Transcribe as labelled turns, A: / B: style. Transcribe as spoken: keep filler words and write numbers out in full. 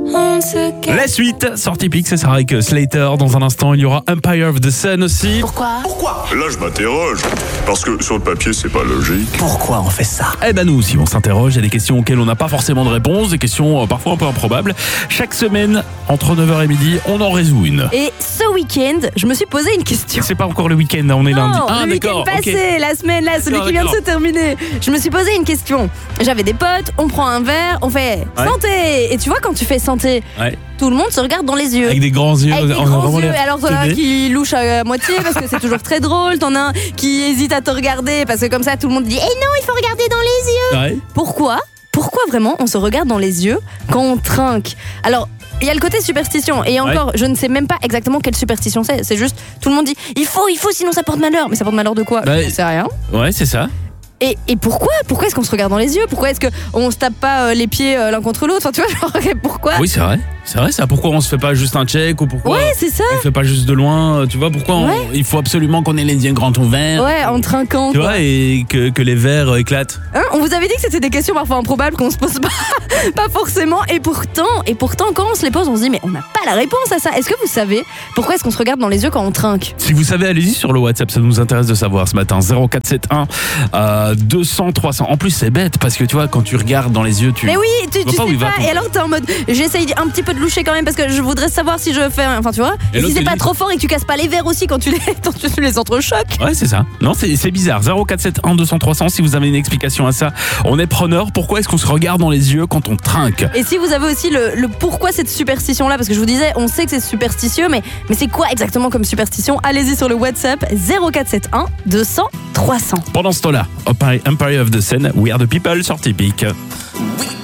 A: La suite, sortie Pix, ça sera avec Slater. Dans un instant, il y aura Empire of the Sun aussi.
B: Pourquoi
C: Pourquoi Là, je m'interroge. Parce que sur le papier, c'est pas logique.
B: Pourquoi on fait ça?
A: Eh ben nous aussi, on s'interroge. Il y a des questions auxquelles on n'a pas forcément de réponse, des questions euh, parfois un peu improbables. Chaque semaine, entre neuf heures et midi, on en résout une.
D: Et ce week-end, je me suis posé une question.
A: C'est pas encore le week-end, on est
D: Non,
A: lundi. Ah,
D: le week-end
A: d'accord,
D: passé,
A: ok.
D: la semaine là, celui
A: D'accord,
D: qui vient de se
A: d'accord.
D: terminer. Je me suis posé une question. J'avais des potes, on prend un verre, on fait
A: Ouais.
D: santé. Et tu vois, quand tu fais santé,
A: Ouais.
D: tout le monde se regarde dans les yeux.
A: Avec des grands yeux.
D: Avec des
A: on a
D: grands
A: vraiment
D: yeux.
A: l'air
D: Alors t'en as un
A: teubé.
D: qui louche à moitié parce que c'est toujours très drôle. T'en as un qui hésite à te regarder parce que comme ça tout le monde dit « Eh non, il faut regarder dans les yeux !»
A: Ouais.
D: Pourquoi Pourquoi vraiment on se regarde dans les yeux quand on trinque? Alors, il y a le côté superstition. Et encore,
A: Ouais.
D: je ne sais même pas exactement quelle superstition c'est. C'est juste, tout le monde dit « Il faut, il faut, sinon ça porte malheur !» Mais ça porte malheur de quoi?
A: Bah,
D: Je sais rien.
A: Ouais, c'est ça.
D: Et, et pourquoi Pourquoi est-ce qu'on se regarde dans les yeux? Pourquoi est-ce qu'on se tape pas euh, les pieds euh, l'un contre l'autre? Enfin, tu vois, genre, pourquoi?
A: Oui, c'est vrai. C'est vrai ça. Pourquoi on se fait pas juste un check ou pourquoi
D: Ouais, c'est ça.
A: on fait pas juste de loin? Tu vois, pourquoi on-
D: Ouais.
A: il faut absolument qu'on ait les yeux grands ouverts?
D: Ouais, en trinquant.
A: Tu
D: quoi.
A: vois, et que, que les verres éclatent.
D: Hein, on vous avait dit que c'était des questions parfois improbables qu'on se pose pas, pas forcément. Et pourtant, et pourtant, quand on se les pose, on se dit mais on n'a pas la réponse à ça. Est-ce que vous savez pourquoi est-ce qu'on se regarde dans les yeux quand on trinque?
A: Si vous savez, allez-y sur le WhatsApp, ça nous intéresse de savoir ce matin. zéro quatre sept un euh, deux cents trois cents. En plus, c'est bête parce que tu vois, quand tu regardes dans les yeux, tu.
D: Mais oui, tu,
A: vois
D: tu
A: pas où
D: sais
A: il va,
D: pas.
A: ton-
D: Et alors t'es en mode, j'essaye un petit peu de loucher quand même parce que je voudrais savoir si je fais, enfin tu vois.
A: Et
D: Et
A: l'autre
D: si c'est
A: te
D: pas
A: dit-
D: trop fort et que tu casses pas les verres aussi quand tu les, quand tu les entrechoques.
A: Ouais, c'est ça. Non, c'est c'est bizarre. zéro quatre sept un deux cents trois cents. Si vous avez une explication à ça, on est preneur. Pourquoi est-ce qu'on se regarde dans les yeux quand on trinque?
D: Et si vous avez aussi le, le pourquoi cette superstition là, parce que je vous disais, on sait que c'est superstitieux, mais, mais c'est quoi exactement comme superstition? Allez-y sur le WhatsApp zéro quatre sept un deux cents trois cents.
A: Pendant ce temps-là, Empire of the Sun, We Are the People sur Typique.
B: Oui,